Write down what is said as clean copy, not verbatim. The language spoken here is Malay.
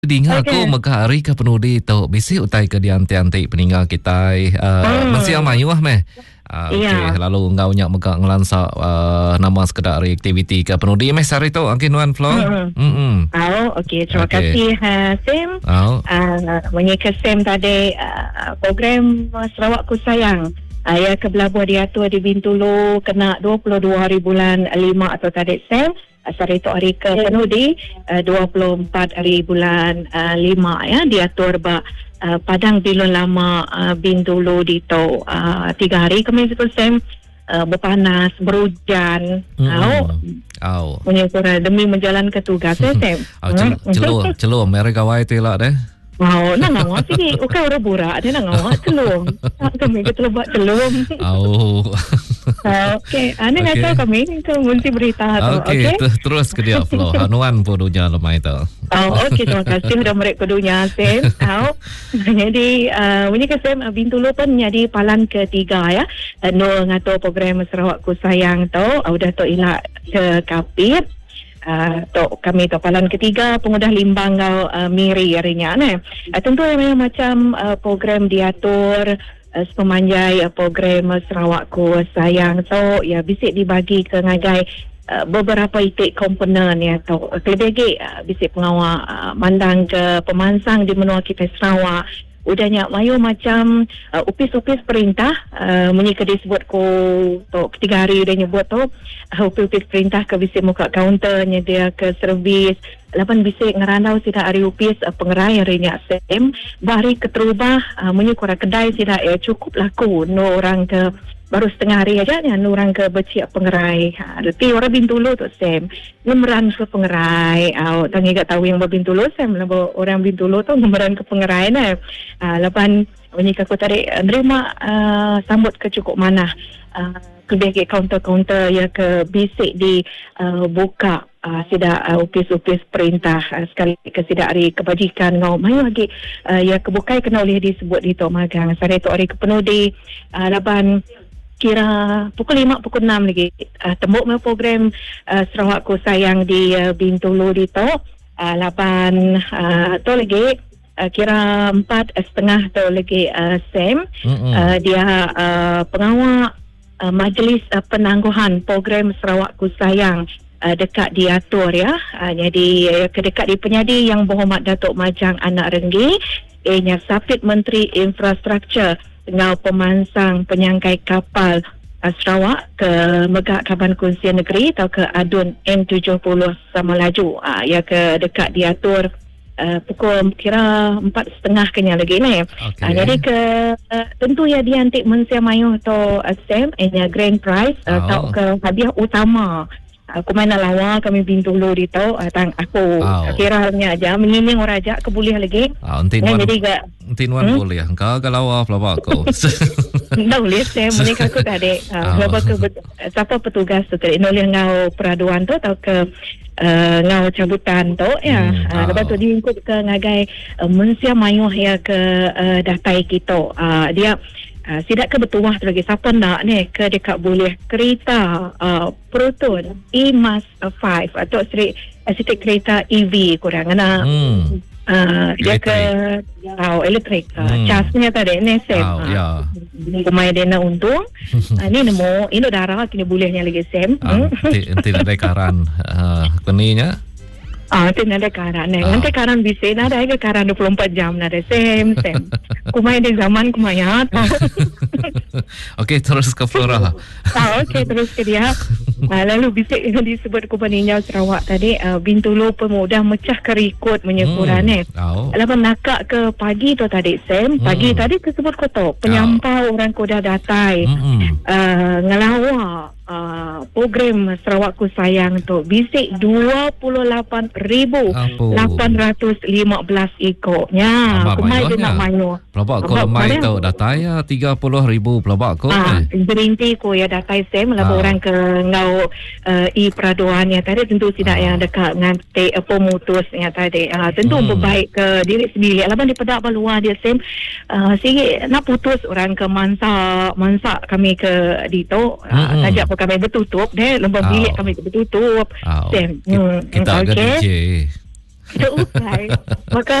Dinga ko magkahari ka penuh di to bisi utai ke dianti-anti peninggal kita masih amayu meh. Okey, lalu engkau nyak megak ngelansa nama sekedar aktiviti ke penuh di meh sari tu angkin wan flow. Okey, terima kasih Sam. Menyeka Sam tadi program Sarawak Ku Sayang. Ya ke Belabuh diatur di Bintulu kena 22 hari bulan 5 atau tadi Sam. Hari itu hari ke penuh di 24 hari bulan 5 ya diatur Padang Bilun Lama Bintulu di to 3 hari kami itu Sam berpanas berhujan punya demi menjalankan tugas Sam celum mereka wai tilak deh. Nang awak sini, ukau rebura, dia nang awak celum. Kami kita buat celum. Okey, ane ngaco kami itu mesti berita tu. Okey, terus ke dia flow. Hanuan pudunya lemai tu. Okey, terima kasih sudah mereka kudunya Sam. Jadi bunyi ke Sam Bintulu pun jadi palan ketiga ya. No ngatur program Sarawak Ku Sayang tu, udah tu ilak ke Kapit. Kami palan ketiga pengudah limbang miri harinya tentu memang macam program diatur sepemanjai program Sarawak Ku Sayang ya bisik dibagi ke ngagai beberapa itik komponen ya lebih bisik pengawal mandang ke pemansang di menua kita Sarawak udahnya mayu macam upis-upis perintah menyika disebut ko ketiga hari udah nyebut upis-upis perintah ke bisik muka kaunter nyedia ke servis lapan bisik ngerandau sida hari upis pengerai harinya SEM bari keterubah menyikura kedai sida cukup laku no orang ke baru setengah hari aja ni orang ke berciak pengerai reti orang Bintulu tu Sam ngemeran ke pengerai tangi gak tahu yang Bintulu Sam orang Bintulu tu ngemeran ke pengerai lapan menyika aku tarik nerima sambut ke cukup mana ke kaunter-kaunter ya ke bisik di buka sida upis-upis perintah sekali ke sida hari kebajikan ngau mayu lagi ya kebukai kena oleh disebut di tok magang sare tok hari kepenuh di laban kira pukul 5 pukul 6 lagi tembuk me program Sarawak Ku Sayang di Bintulu di tok lapan tu lagi kira 4:30 tu lagi Sam dia pengawal majlis penangguhan program Sarawak Ku Sayang dekat diatur ya jadi kedekat di penyadi yang berhormat Datuk Majang Anak Renggi nya Sapit Menteri Infrastruktur dengan pemansang penyangkai kapal Sarawak ke Megak Kaban Kunsian Negeri atau ke Adun M70 sama laju ya ke dekat diatur pukul kira 4:30 kenya lagi ni. Jadi ke tentu ya dia nanti mensia mayu atau Sam nya grand prize atau ke hadiah utama. Aku main lawa kami Bintulu di tau tang aku kiranya aja mengining orang aja keboleh lagi. Nanti nuan boleh engkau kalau pelawak aku. Tak boleh saya menikah aku tadi. Siapa petugas tu tadi nolih ngau peraduan tu atau ke ngau cabutan tu ya. Lepas tu diikut ke ngagai mensia mayuh ya ke datai kita. Dia sidak ke betuah tu lagi siapa nak ni ke dekat boleh kereta Proton E-Mas 5 atau sedikit kereta EV kurang nak dia ke elektrik casnya tadi ni Sam kumai dia nak untung ni nemu ini darah kini bolehnya lagi Sam nanti ada karan keninya Itu ada karan. Nanti karan bisa ada ke karan 24 jam ada Sam. Kumai di zaman kumayat. Okey, terus ke Flora. Okey, terus ke dia. Lalu bisa disebut kompaninya Sarawak tadi Bintulu pemuda mecah kerikut menyekuran Lalu nakak ke pagi tu tadi Sam. Pagi tadi tersebut kota penyampau orang Koda Datai. Ngelawak program Sarawak Ku Sayang tu bisik 28,815 ekornya. Kumai dia nak mayu. Pelabak ko lemai tu datanya 30,000 pelabak ko. Berinti ko ya datai Sam lalu orang ke ngau peraduan yang tadi tentu tidak yang dekat nganti pemutusnya tadi. Tentu berbaik ke diri sendiri. Lalu di pedak luar dia Sam sikit nak putus orang ke mansa kami ke dito sajak kami bertutup deh lembab bilik kami bertutup Sam kita agak DJ Tidak usai. Maka